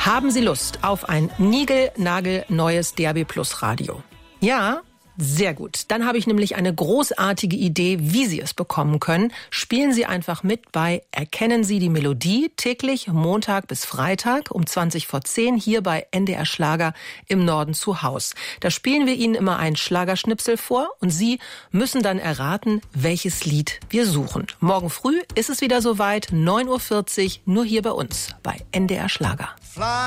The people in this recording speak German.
Haben Sie Lust auf ein niegelnagelneues DAB+ Radio? Ja? Sehr gut. Dann habe ich nämlich eine großartige Idee, wie Sie es bekommen können. Spielen Sie einfach mit bei Erkennen Sie die Melodie, täglich Montag bis Freitag um 20:10 hier bei NDR Schlager im Norden zu Haus. Da spielen wir Ihnen immer einen Schlagerschnipsel vor und Sie müssen dann erraten, welches Lied wir suchen. Morgen früh ist es wieder soweit, 9:40 Uhr, nur hier bei uns bei NDR Schlager.